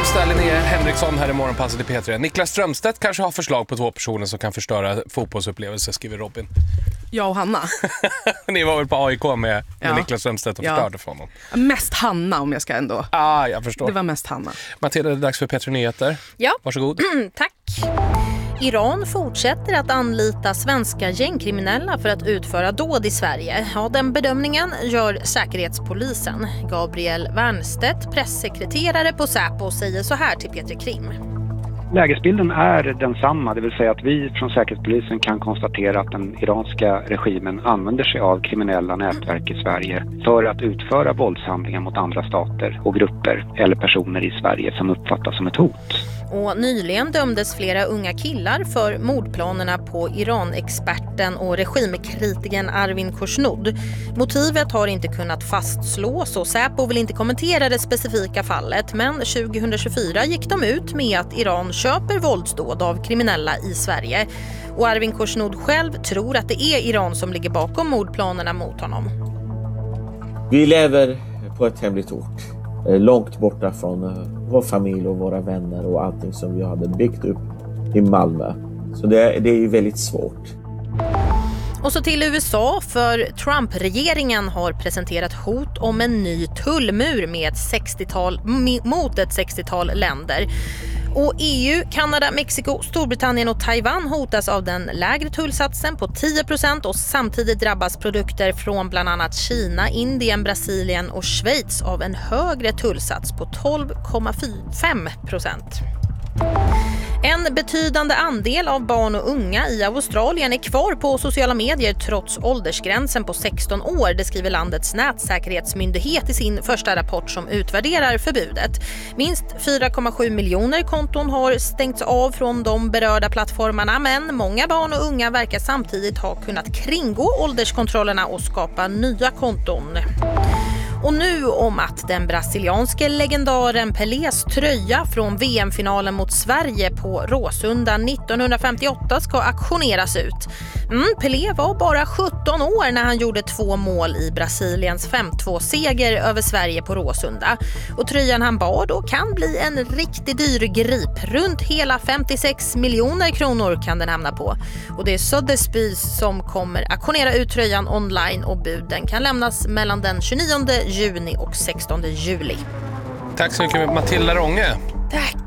Halmstad, Linnea Henriksson här i Morgonpasset i P3. Niklas Strömstedt kanske har förslag på 2 personer som kan förstöra fotbollsupplevelser, skriver Robin. Jag och Hanna. Ni var väl på AIK med Niklas Strömstedt och förstörde för honom. Mest Hanna om jag ska ändå. Jag förstår. Det var mest Hanna. Matilda, det är dags för P3 Nyheter. Ja. Varsågod. Tack. Iran fortsätter att anlita svenska gängkriminella för att utföra dåd i Sverige. Ja, den bedömningen gör Säkerhetspolisen. Gabriel Wernstedt, pressekreterare på Säpo, säger så här till P3 Krim. Lägesbilden är densamma, det vill säga att vi från Säkerhetspolisen kan konstatera att den iranska regimen använder sig av kriminella nätverk i Sverige för att utföra våldshandlingar mot andra stater och grupper eller personer i Sverige som uppfattas som ett hot. Och nyligen dömdes flera unga killar för mordplanerna på Iran-experten och regimkritiken Arvin Khoshnoud. Motivet har inte kunnat fastslås och Säpo vill inte kommentera det specifika fallet, men 2024 gick de ut med att Iran köper våldsdåd av kriminella i Sverige. Och Arvin Khoshnoud själv tror att det är Iran som ligger bakom mordplanerna mot honom. Vi lever på ett hemligt ort. Långt borta från vår familj och våra vänner och allting som vi hade byggt upp i Malmö. Så det är ju väldigt svårt. Och så till USA, för Trump-regeringen har presenterat hot om en ny tullmur med mot ett 60-tal länder. Och EU, Kanada, Mexiko, Storbritannien och Taiwan hotas av den lägre tullsatsen på 10% och samtidigt drabbas produkter från bland annat Kina, Indien, Brasilien och Schweiz av en högre tullsats på 12,5%. En betydande andel av barn och unga i Australien är kvar på sociala medier trots åldersgränsen på 16 år. Det skriver landets nätsäkerhetsmyndighet i sin första rapport som utvärderar förbudet. Minst 4,7 miljoner konton har stängts av från de berörda plattformarna, men många barn och unga verkar samtidigt ha kunnat kringgå ålderskontrollerna och skapa nya konton. Och nu om att den brasilianske legendaren Pelés tröja från VM-finalen mot Sverige på Råsunda 1958 ska auktioneras ut. Pelé var bara 17 år när han gjorde 2 mål i Brasiliens 5-2-seger över Sverige på Råsunda. Och tröjan han bar då kan bli en riktigt dyr grip. Runt hela 56 miljoner kronor kan den hamna på. Och det är Sotheby's som kommer auktionera ut tröjan online och buden kan lämnas mellan den 29 juni och 16 juli. Tack så mycket, Matilda Ronge. Tack.